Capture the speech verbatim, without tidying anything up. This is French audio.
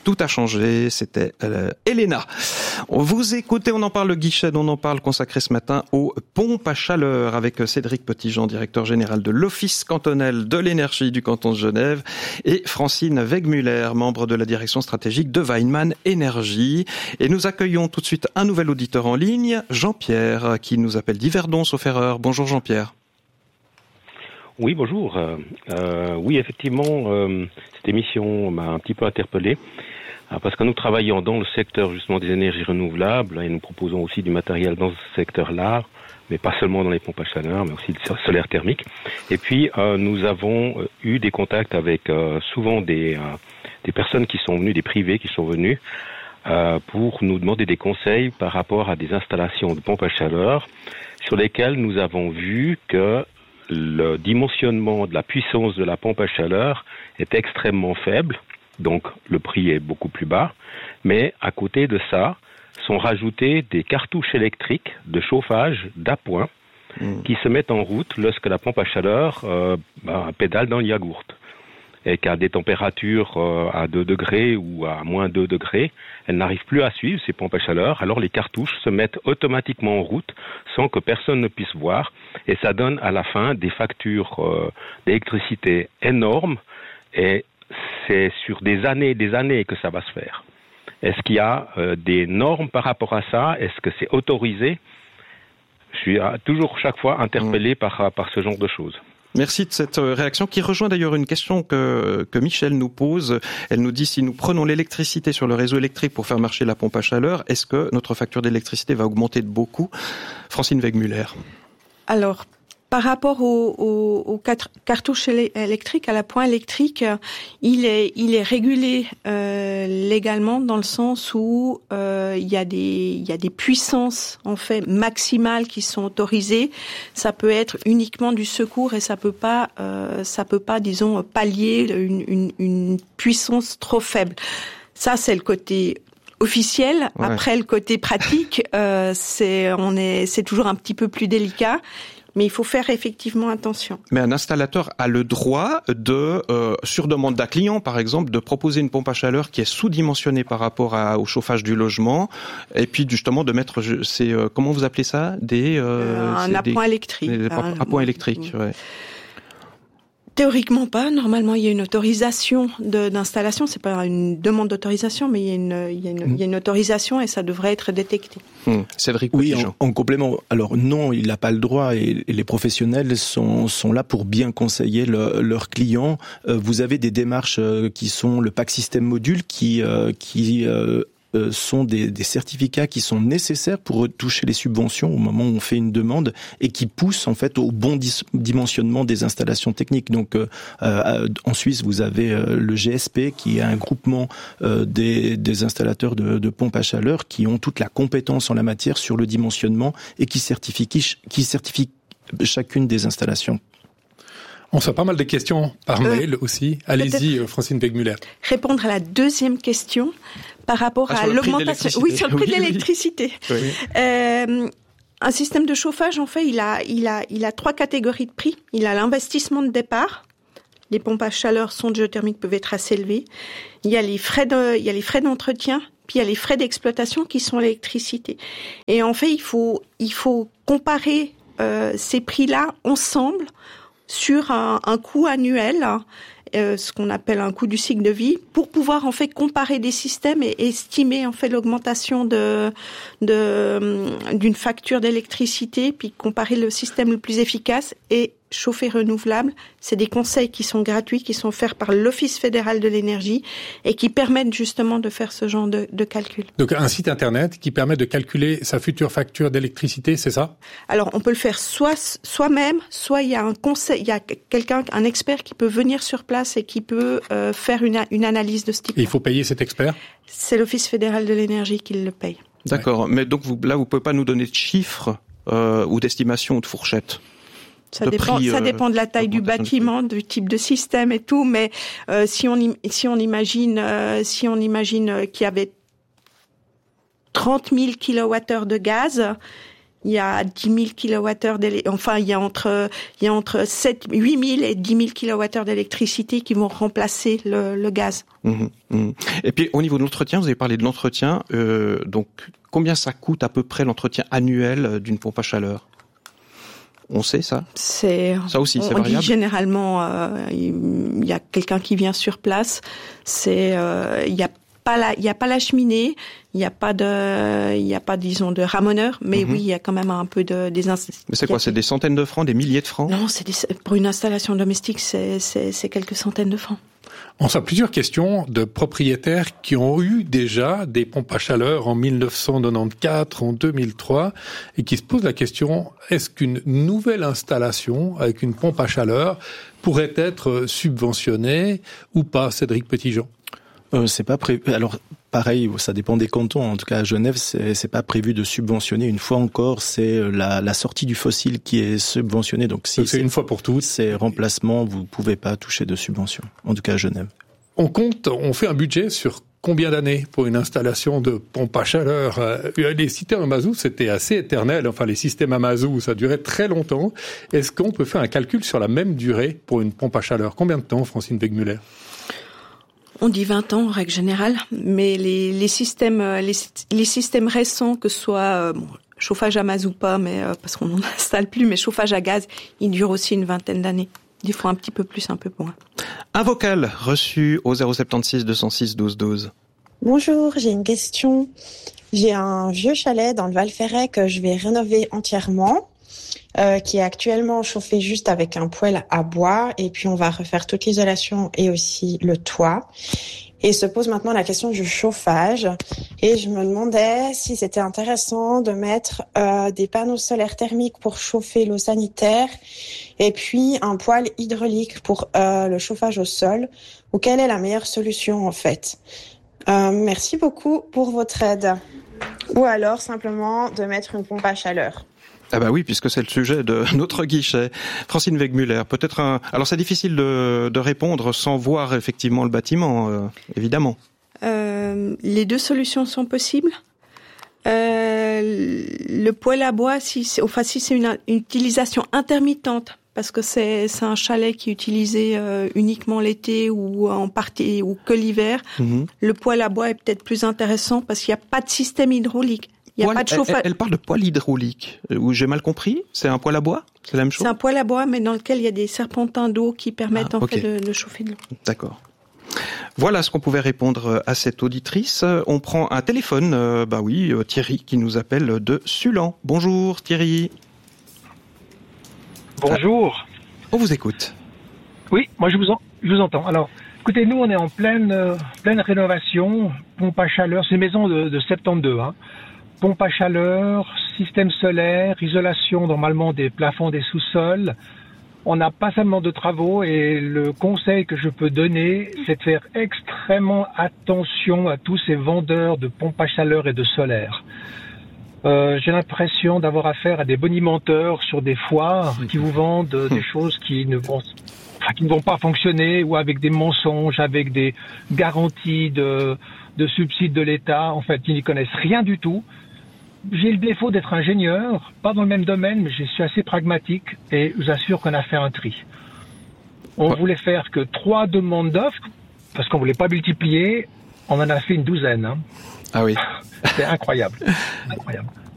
tout a changé. C'était euh, Elena. Vous écoutez, on en parle le guichet, on en parle consacré ce matin aux pompes à chaleur avec Cédric Petitjean, directeur général de l'Office cantonal de l'énergie du canton de Genève, et Francine Wegmüller, membre de la direction stratégique de Weinmann Énergie. Et nous accueillons tout de suite un nouvel auditeur en ligne, Jean-Pierre, qui nous appelle d'Yverdon, sauf erreur. Bonjour Jean-Pierre. Oui, bonjour. Euh, oui, effectivement, euh, cette émission m'a un petit peu interpellé. Parce que nous travaillons dans le secteur justement des énergies renouvelables et nous proposons aussi du matériel dans ce secteur-là, mais pas seulement dans les pompes à chaleur, mais aussi le solaire thermique. Et puis euh, nous avons eu des contacts avec euh, souvent des, euh, des personnes qui sont venues, des privés qui sont venus euh, pour nous demander des conseils par rapport à des installations de pompes à chaleur sur lesquelles nous avons vu que le dimensionnement de la puissance de la pompe à chaleur est extrêmement faible. Donc le prix est beaucoup plus bas, mais à côté de ça, sont rajoutées des cartouches électriques de chauffage d'appoint mmh. qui se mettent en route lorsque la pompe à chaleur euh, bah, pédale dans le yaourt. Et qu'à des températures euh, à deux degrés ou à moins deux degrés, elle n'arrive plus à suivre ces pompes à chaleur, alors les cartouches se mettent automatiquement en route sans que personne ne puisse voir, et ça donne à la fin des factures euh, d'électricité énormes, et c'est sur des années et des années que ça va se faire. Est-ce qu'il y a euh, des normes par rapport à ça? Est-ce que c'est autorisé? Je suis euh, toujours chaque fois interpellé mmh. par, par ce genre de choses. Merci de cette réaction qui rejoint d'ailleurs une question que, que Michel nous pose. Elle nous dit, si nous prenons l'électricité sur le réseau électrique pour faire marcher la pompe à chaleur, est-ce que notre facture d'électricité va augmenter de beaucoup? Francine Wegmüller. Alors, par rapport aux, aux, aux cartouches électriques, à la pointe électrique, il est, il est régulé euh, légalement dans le sens où euh, il y a des, il y a des puissances en fait maximales qui sont autorisées. Ça peut être uniquement du secours et ça peut pas, euh, ça peut pas, disons, pallier une, une, une puissance trop faible. Ça, c'est le côté officiel. Ouais. Après, le côté pratique, euh, c'est, on est, c'est toujours un petit peu plus délicat. Mais il faut faire effectivement attention. Mais un installateur a le droit de, euh, sur demande d'un client par exemple, de proposer une pompe à chaleur qui est sous-dimensionnée par rapport à, au chauffage du logement, et puis justement de mettre, c'est euh, comment vous appelez ça, des euh, euh, un appoint des, électrique. Des, un appoint électrique, ouais. Théoriquement pas. Normalement, il y a une autorisation de, d'installation. C'est pas une demande d'autorisation, mais il y a une, il y a une, mmh. il y a une autorisation et ça devrait être détecté. Mmh. Cédric Oui, en, en complément. Alors non, il n'a pas le droit et, et les professionnels sont, sont là pour bien conseiller le, leurs clients. Euh, vous avez des démarches euh, qui sont le pack système module qui, euh, qui euh, Euh, sont des, des certificats qui sont nécessaires pour toucher les subventions au moment où on fait une demande et qui poussent en fait au bon dis- dimensionnement des installations techniques. Donc euh, euh, en Suisse, vous avez euh, le G S P qui est un groupement euh, des, des installateurs de, de pompes à chaleur qui ont toute la compétence en la matière sur le dimensionnement et qui certifient, qui, qui certifient chacune des installations. On reçoit pas mal de questions par euh, mail aussi. Allez-y, Francine Wegmüller. Répondre à la deuxième question par rapport ah, à l'augmentation. Oui, sur le prix oui, de l'électricité. Oui. Oui. Euh, un système de chauffage, en fait, il a, il a, il a trois catégories de prix. Il a l'investissement de départ. Les pompes à chaleur, sondes géothermiques peuvent être assez élevées. Il y a les frais de, il y a les frais d'entretien. Puis il y a les frais d'exploitation qui sont l'électricité. Et en fait, il faut, il faut comparer euh, ces prix-là ensemble sur un, un coût annuel, euh, ce qu'on appelle un coût du cycle de vie, pour pouvoir en fait comparer des systèmes et estimer en fait l'augmentation de, de d'une facture d'électricité, puis comparer le système le plus efficace et chauffer renouvelable. C'est des conseils qui sont gratuits, qui sont offerts par l'Office fédéral de l'énergie et qui permettent justement de faire ce genre de, de calcul. Donc un site internet qui permet de calculer sa future facture d'électricité, c'est ça? Alors on peut le faire soit soi-même, soit il y a un conseil, il y a quelqu'un, un expert qui peut venir sur place et qui peut euh, faire une, une analyse de ce type. Et il faut payer cet expert? C'est l'Office fédéral de l'énergie qui le paye. D'accord, ouais. Mais donc vous, là vous pouvez pas nous donner de chiffres euh, ou d'estimations ou de fourchettes? Ça dépend, prix, ça dépend de la taille du bâtiment, du type de système et tout, mais euh, si on si on imagine euh, si on imagine qu'il y avait trente mille kilowattheures de gaz il y a dix mille kilowattheures d'électricité, enfin, il y a entre, il y a entre sept, huit mille et dix mille kilowattheures d'électricité qui vont remplacer le, le gaz. Mmh, mmh. Et puis, au niveau de l'entretien, vous avez parlé de l'entretien, euh, donc, combien ça coûte à peu près l'entretien annuel d'une pompe à chaleur? On sait ça? C'est, ça aussi, c'est on variable. dit généralement, euh, il y a quelqu'un qui vient sur place. C'est, euh, il y a pas la, il y a pas la cheminée, il y a pas de, il y a pas, disons, de ramoneur, mais mm-hmm. oui, il y a quand même un peu de, des inst- Mais c'est quoi? C'est des centaines de francs, des milliers de francs? Non, c'est des, pour une installation domestique, c'est, c'est, c'est quelques centaines de francs. On a plusieurs questions de propriétaires qui ont eu déjà des pompes à chaleur en dix-neuf cent quatre-vingt-quatorze, en deux mille trois, et qui se posent la question, est-ce qu'une nouvelle installation avec une pompe à chaleur pourrait être subventionnée ou pas, Cédric Petitjean? Euh, c'est pas prévu. Alors, pareil, ça dépend des cantons. En tout cas, à Genève, c'est, c'est pas prévu de subventionner. Une fois encore, c'est la, la sortie du fossile qui est subventionnée. Donc, si Donc c'est, c'est une fois pour toutes. Ces remplacements, vous pouvez pas toucher de subvention. En tout cas, à Genève. On compte, on fait un budget sur combien d'années pour une installation de pompe à chaleur? Les systèmes à mazout, c'était assez éternel. Enfin, les systèmes à mazout, ça durait très longtemps. Est-ce qu'on peut faire un calcul sur la même durée pour une pompe à chaleur? Combien de temps, Francine Wegmuller? On dit vingt ans en règle générale, mais les, les systèmes, les, les systèmes récents, que ce soit euh, bon, chauffage à mazout pas, mais euh, parce qu'on n'en installe plus, mais chauffage à gaz, ils durent aussi une vingtaine d'années. Des fois un petit peu plus, un peu moins. Un vocal reçu au zéro sept six deux zéro six douze douze. Bonjour, j'ai une question. J'ai un vieux chalet dans le Val-Ferret que je vais rénover entièrement. Euh, qui est actuellement chauffé juste avec un poêle à bois, et puis on va refaire toute l'isolation et aussi le toit. Et se pose maintenant la question du chauffage, et je me demandais si c'était intéressant de mettre euh, des panneaux solaires thermiques pour chauffer l'eau sanitaire, et puis un poêle hydraulique pour euh, le chauffage au sol, ou quelle est la meilleure solution en fait. Euh, merci beaucoup pour votre aide. Ou alors simplement de mettre une pompe à chaleur. Ah bah oui, puisque c'est le sujet de notre guichet. Francine Wegmuller, peut-être un... Alors c'est difficile de, de répondre sans voir effectivement le bâtiment, euh, évidemment. Euh, les deux solutions sont possibles. Euh, le poêle à bois, si c'est, enfin, si c'est une, une utilisation intermittente, parce que c'est, c'est un chalet qui est utilisé euh, uniquement l'été ou en partie ou que l'hiver, mm-hmm. le poêle à bois est peut-être plus intéressant parce qu'il n'y a pas de système hydraulique. Il y a poêle, pas de chauffage. Elle, elle parle de poêle hydraulique. Ou j'ai mal compris? C'est un poêle à bois? C'est la même chose? C'est un poêle à bois, mais dans lequel il y a des serpentins d'eau qui permettent ah, en okay. fait de, de chauffer de l'eau. D'accord. Voilà ce qu'on pouvait répondre à cette auditrice. On prend un téléphone. Euh, bah oui, Thierry qui nous appelle de Sulan. Bonjour Thierry. Bonjour. Ah, on vous écoute. Oui, moi je vous, en, je vous entends. Alors, écoutez, nous on est en pleine, euh, pleine rénovation, pompe à chaleur. C'est une maison de, de soixante-douze, hein. Pompe à chaleur, système solaire, isolation normalement des plafonds des sous-sols. On n'a pas seulement de travaux, et le conseil que je peux donner, c'est de faire extrêmement attention à tous ces vendeurs de pompes à chaleur et de solaire. Euh, j'ai l'impression d'avoir affaire à des bonimenteurs sur des foires qui vous vendent des choses qui ne vont, enfin, qui ne vont pas fonctionner, ou avec des mensonges, avec des garanties de, de subsides de l'État. En fait, ils n'y connaissent rien du tout. J'ai le défaut d'être ingénieur, pas dans le même domaine, mais je suis assez pragmatique, et je vous assure qu'on a fait un tri. On ouais. voulait faire que trois demandes d'offres, parce qu'on voulait pas multiplier, on en a fait une douzaine. Hein. Ah oui. C'est incroyable. incroyable.